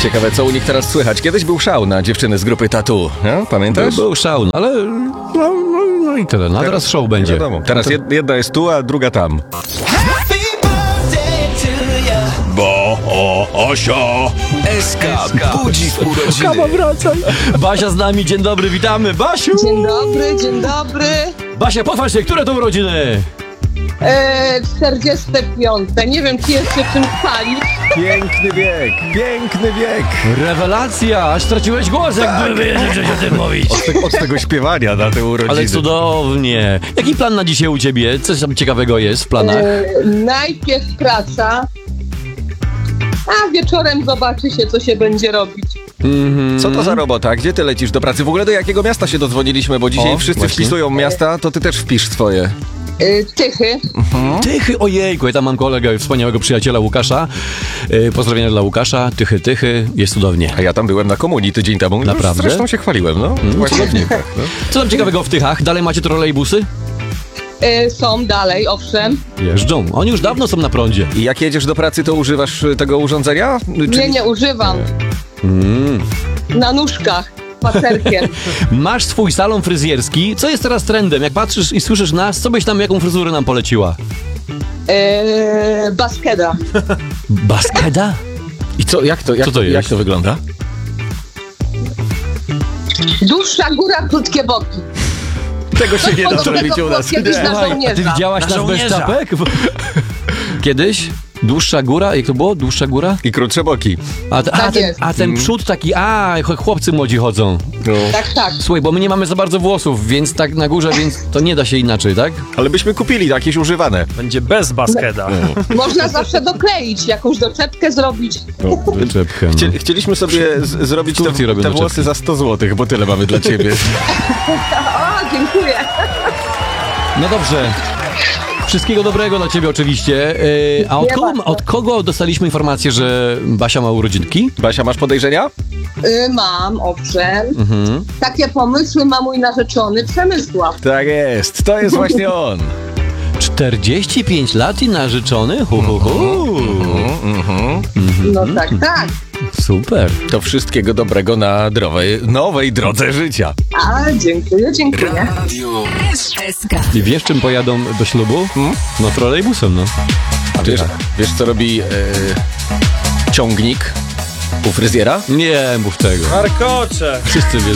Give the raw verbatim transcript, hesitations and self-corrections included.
Ciekawe, co u nich teraz słychać. Kiedyś był szał na dziewczyny z grupy Tattoo. No, pamiętasz? Był szał, ale no, no, no i tyle. No, a teraz show będzie. Wiadomo. Teraz jed- jedna jest tu, a druga tam. Bo o, Osio S K budzi w urodziny. Kama, wracaj. Basia z nami, dzień dobry, witamy. Basiu! Dzień dobry, dzień dobry. Basia, pochwal się, które to urodziny? Eee, czterdzieste piąte. Nie wiem, czy jeszcze czym chwalić. Piękny wiek, piękny wiek. Rewelacja, aż straciłeś głos, jakby wiedzieć, że o tym mówić. Od, te, od tego śpiewania na te urodziny. Ale cudownie. Jaki plan na dzisiaj u ciebie? Coś tam ciekawego jest w planach? Eee, najpierw praca, a wieczorem zobaczy się, co się będzie robić. Mm-hmm. Co to za robota? Gdzie ty lecisz do pracy? W ogóle do jakiego miasta się dodzwoniliśmy? Bo dzisiaj O, wszyscy właśnie. wpisują miasta, to ty też wpisz swoje. Eee, Tychy. Tychy, ojejku, ja tam mam kolegę, wspaniałego przyjaciela Łukasza. Yy, pozdrowienia dla Łukasza. Tychy, tychy, jest cudownie. A ja tam byłem na komunii tydzień temu. Naprawdę? Zresztą się chwaliłem, no. Właśnie w Tychach, no. Co tam ciekawego w Tychach? Dalej macie trolejbusy? Eee, są dalej, owszem. Jeżdżą. Oni już dawno są na prądzie. I jak jedziesz do pracy, to używasz y, tego urządzenia? Nie, nie używam. Mm. Na nóżkach, pacerkiem. Masz swój salon fryzjerski. Co jest teraz trendem? Jak patrzysz i słyszysz nas, co byś tam, jaką fryzurę nam poleciła? Eee, baskeda. Baskeda? I co, jak to, jak, Co to jest? jak to wygląda? Dłuższa góra, krótkie boki. Tego się nie da podobnego zrobić u było nas. kiedyś na Słuchaj, a ty żołnierza. widziałaś Na nas bez żołnierza. czapek? Kiedyś? Dłuższa góra? Jak to było? Dłuższa góra? I krótsze boki. A, a, Tak ten, jest. a ten przód taki, a ch- chłopcy młodzi chodzą. No. Tak, tak. Słuchaj, bo my nie mamy za bardzo włosów, więc tak na górze, więc to nie da się inaczej, tak? Ale byśmy kupili jakieś używane. Będzie bez baskeda. Można zawsze dokleić, jakąś doczepkę zrobić. Wyczepkę. Chcie, chcieliśmy sobie z, zrobić W Turcji te, robią te doczepki. włosy za sto złotych, bo tyle mamy dla ciebie. O, dziękuję. No dobrze. Wszystkiego dobrego dla ciebie oczywiście. Yy, a od Dziękuję kogo, bardzo. od kogo dostaliśmy informację, że Basia ma urodzinki? Basia, masz podejrzenia? Y, mam, owszem. Mhm. Takie pomysły ma mój narzeczony Przemysław. Tak jest, to jest właśnie on. czterdzieści pięć lat i narzeczony? Hu, hu, hu. No tak, tak. Super. To wszystkiego dobrego na drowej, nowej drodze życia. A, dziękuję, dziękuję. I wiesz, czym pojadą do ślubu? No trolejbusem, no. A wiesz, wiesz co robi e, ciągnik u fryzjera? Nie mów tego. Markocze! Wszyscy wiedzą.